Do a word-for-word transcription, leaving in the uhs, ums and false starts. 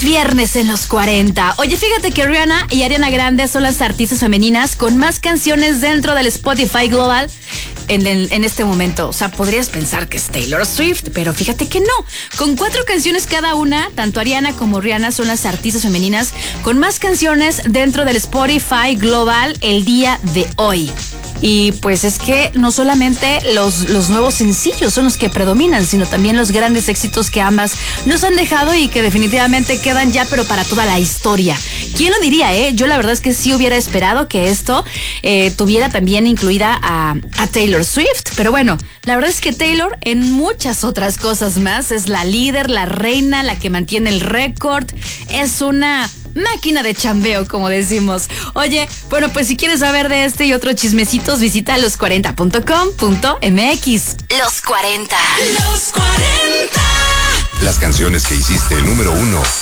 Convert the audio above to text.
viernes en los cuarenta. Oye, fíjate que Rihanna y Ariana Grande son las artistas femeninas con más canciones dentro del Spotify Global en, el, en este momento. O sea, podrías pensar que es Taylor Swift, pero fíjate que no. Con cuatro canciones cada una, tanto Ariana como Rihanna son las artistas femeninas con más canciones dentro del Spotify Global el día de hoy. Y pues es que no solamente los, los nuevos sencillos son los que predominan, sino también los grandes éxitos que ambas nos han dejado y que definitivamente quedan ya, pero para toda la historia. ¿Quién lo diría, eh? Yo la verdad es que sí hubiera esperado que esto eh, tuviera también incluida a, a Taylor Swift. Pero bueno, la verdad es que Taylor en muchas otras cosas más es la líder, la reina, la que mantiene el récord. Es una máquina de chambeo, como decimos. Oye, bueno, pues si quieres saber de este y otros chismecitos, visita los cuarenta punto com punto m x. Los cuarenta. Los cuarenta. Las canciones que hiciste número uno